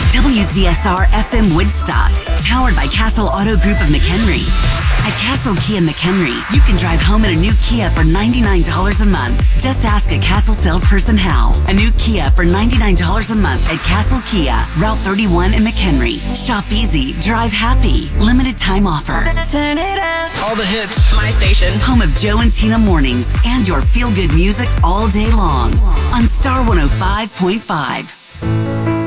WZSR FM Woodstock, powered by Castle Auto Group of McHenry. At Castle Kia McHenry, you can drive home in a new Kia for $99 a month. Just ask a Castle salesperson how. A new Kia for $99 a month at Castle Kia, Route 31 in McHenry. Shop easy, drive happy. Limited time offer. Turn it up. All the hits. My station. Home of Joe and Tina mornings and your feel-good music all day long on Star 105.5.